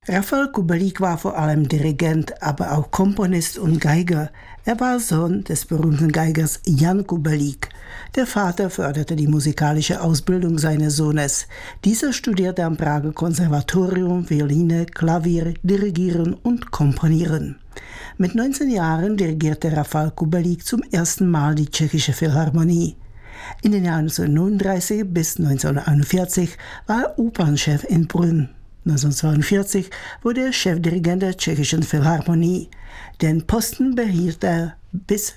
Rafał Kubelik war vor allem Dirigent, aber auch Komponist und Geiger. Er war Sohn des berühmten Geigers Jan Kubelik. Der Vater förderte die musikalische Ausbildung seines Sohnes. Dieser studierte am Prager Konservatorium Violine, Klavier, Dirigieren und Komponieren. Mit 19 Jahren dirigierte Rafał Kubelik zum ersten Mal die Tschechische Philharmonie. In den Jahren 1939 bis 1941 war er Opernchef in Brünn. 1942 wurde er Chefdirigent der Tschechischen Philharmonie. Den Posten behielt er bis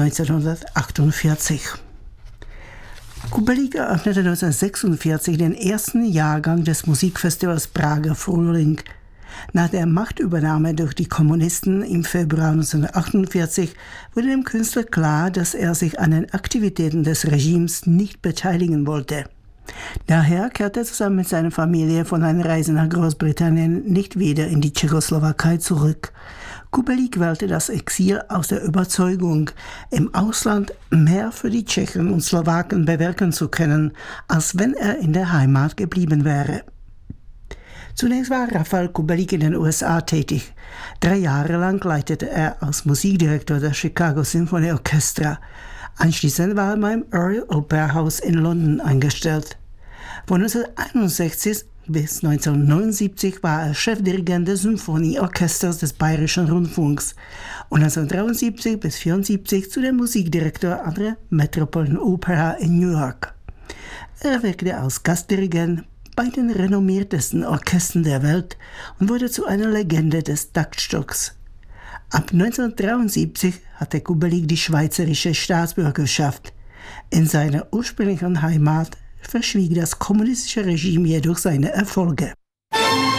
1948. Kubelik eröffnete 1946 den ersten Jahrgang des Musikfestivals Prager Frühling. Nach der Machtübernahme durch die Kommunisten im Februar 1948 wurde dem Künstler klar, dass er sich an den Aktivitäten des Regimes nicht beteiligen wollte. Daher kehrte er zusammen mit seiner Familie von einer Reise nach Großbritannien nicht wieder in die Tschechoslowakei zurück. Kubelik wählte das Exil aus der Überzeugung, im Ausland mehr für die Tschechen und Slowaken bewirken zu können, als wenn er in der Heimat geblieben wäre. Zunächst war Rafał Kubelik in den USA tätig. 3 Jahre lang leitete er als Musikdirektor der Chicago Symphony Orchestra. Anschließend war er beim Royal Opera House in London angestellt. Von 1961 bis 1979 war er Chefdirigent des Symphonieorchesters des Bayerischen Rundfunks und 1973 bis 1974 zu dem Musikdirektor an der Metropolitan Opera in New York. Er wirkte als Gastdirigent bei den renommiertesten Orchestern der Welt und wurde zu einer Legende des Taktstocks. Ab 1973 hatte Kubelik die schweizerische Staatsbürgerschaft. In seiner ursprünglichen Heimat verschwieg das kommunistische Regime jedoch seine Erfolge.